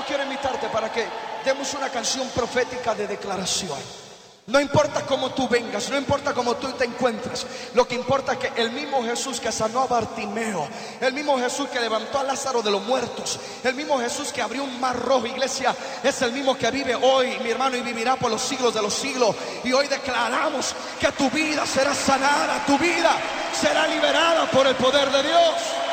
yo quiero invitarte para que demos una canción profética de declaración. No importa cómo tú vengas, no importa cómo tú te encuentres. Lo que importa es que el mismo Jesús que sanó a Bartimeo, el mismo Jesús que levantó a Lázaro de los muertos, el mismo Jesús que abrió un mar rojo, iglesia, es el mismo que vive hoy, mi hermano, y vivirá por los siglos de los siglos. Y hoy declaramos que tu vida será sanada, tu vida será liberada por el poder de Dios.